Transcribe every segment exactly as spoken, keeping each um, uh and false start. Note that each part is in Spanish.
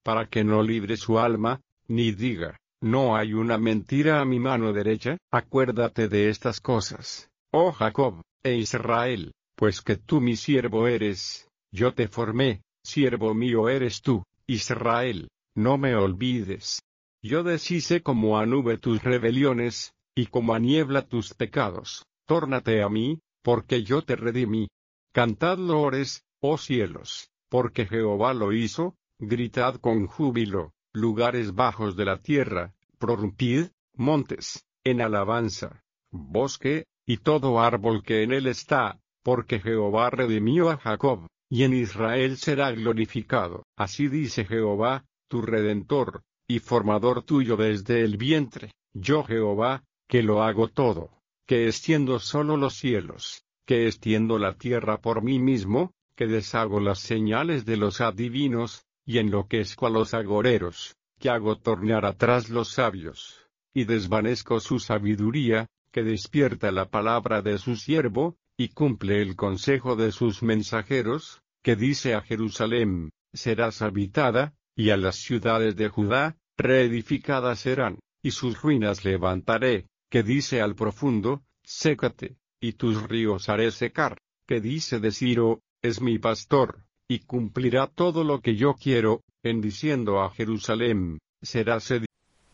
para que no libre su alma, ni diga, no hay una mentira a mi mano derecha. Acuérdate de estas cosas, oh Jacob, e Israel, pues que tú mi siervo eres, yo te formé, siervo mío eres tú, Israel, no me olvides. Yo deshice como a nube tus rebeliones, y como a niebla tus pecados. Tórnate a mí, porque yo te redimí. Cantad loores, oh cielos, porque Jehová lo hizo, gritad con júbilo, lugares bajos de la tierra, prorrumpid, montes, en alabanza, bosque, y todo árbol que en él está, porque Jehová redimió a Jacob, y en Israel será glorificado. Así dice Jehová, tu Redentor, y formador tuyo desde el vientre, yo Jehová, que lo hago todo, que extiendo solo los cielos, que extiendo la tierra por mí mismo, que deshago las señales de los adivinos, y enloquezco a los agoreros, que hago tornar atrás los sabios, y desvanezco su sabiduría, que despierta la palabra de su siervo, y cumple el consejo de sus mensajeros, que dice a Jerusalén, serás habitada, y a las ciudades de Judá, reedificadas serán, y sus ruinas levantaré, que dice al profundo, sécate, y tus ríos haré secar, que dice de Ciro, es mi pastor, y cumplirá todo lo que yo quiero, en diciendo a Jerusalén, serás edificada.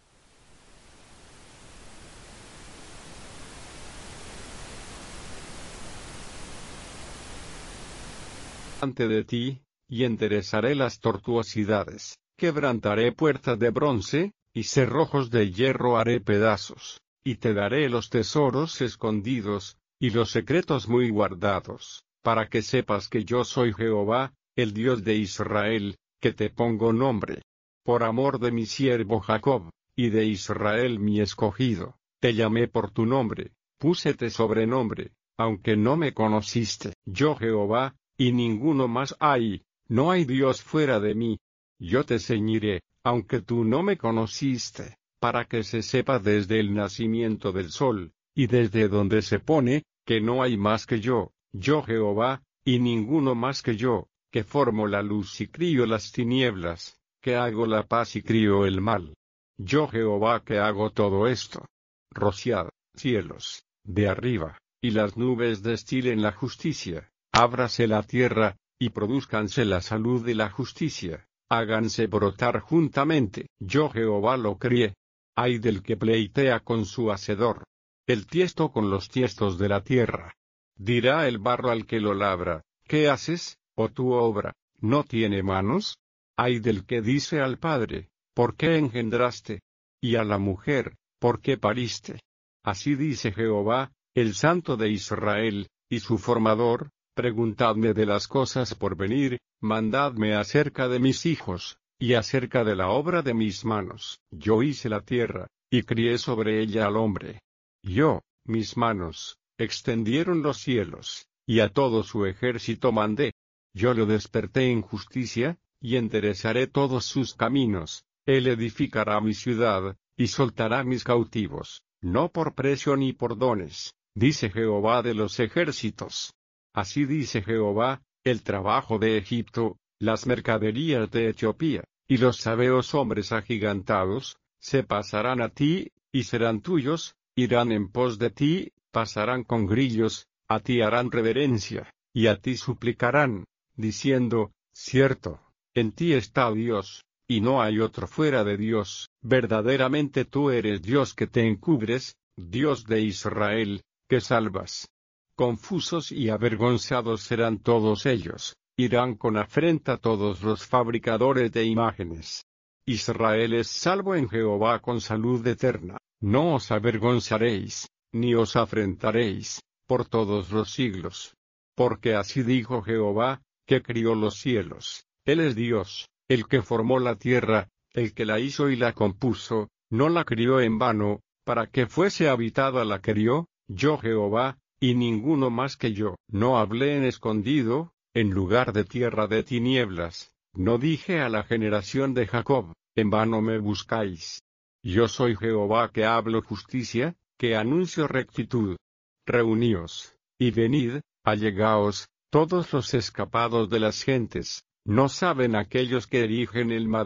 Ante de ti, y enderezaré las tortuosidades, quebrantaré puertas de bronce, y cerrojos de hierro haré pedazos, y te daré los tesoros escondidos, y los secretos muy guardados, para que sepas que yo soy Jehová, el Dios de Israel, que te pongo nombre. Por amor de mi siervo Jacob, y de Israel mi escogido, te llamé por tu nombre, púsete sobrenombre, aunque no me conociste. Yo Jehová, y ninguno más hay, no hay Dios fuera de mí. Yo te ceñiré, aunque tú no me conociste, para que se sepa desde el nacimiento del sol, y desde donde se pone, que no hay más que yo, yo Jehová, y ninguno más que yo, que formo la luz y crío las tinieblas, que hago la paz y crío el mal. Yo Jehová que hago todo esto. Rociad, cielos, de arriba, y las nubes destilen la justicia. Ábrase la tierra, y produzcanse la salud y la justicia, háganse brotar juntamente. Yo Jehová lo crié. Ay del que pleitea con su hacedor. El tiesto con los tiestos de la tierra. Dirá el barro al que lo labra, ¿qué haces, oh tu obra, no tiene manos? Ay del que dice al padre, ¿por qué engendraste? Y a la mujer, ¿por qué pariste? Así dice Jehová, el Santo de Israel, y su formador, preguntadme de las cosas por venir, mandadme acerca de mis hijos, y acerca de la obra de mis manos. Yo hice la tierra, y crié sobre ella al hombre. Yo, mis manos, extendieron los cielos, y a todo su ejército mandé. Yo lo desperté en justicia, y enderezaré todos sus caminos. Él edificará mi ciudad, y soltará mis cautivos, no por precio ni por dones, dice Jehová de los ejércitos. Así dice Jehová, el trabajo de Egipto, las mercaderías de Etiopía, y los sabeos hombres agigantados, se pasarán a ti, y serán tuyos, irán en pos de ti, pasarán con grillos, a ti harán reverencia, y a ti suplicarán, diciendo, cierto, en ti está Dios, y no hay otro fuera de Dios. Verdaderamente tú eres Dios que te encubres, Dios de Israel, que salvas. Confusos y avergonzados serán todos ellos, irán con afrenta todos los fabricadores de imágenes. Israel es salvo en Jehová con salud eterna, no os avergonzaréis, ni os afrentaréis, por todos los siglos. Porque así dijo Jehová, que crió los cielos, Él es Dios, el que formó la tierra, el que la hizo y la compuso, no la crió en vano, para que fuese habitada la crió, yo Jehová, y ninguno más que yo. No hablé en escondido, en lugar de tierra de tinieblas, no dije a la generación de Jacob, en vano me buscáis. Yo soy Jehová que hablo justicia, que anuncio rectitud. Reuníos, y venid, allegaos, todos los escapados de las gentes, no saben aquellos que erigen el madero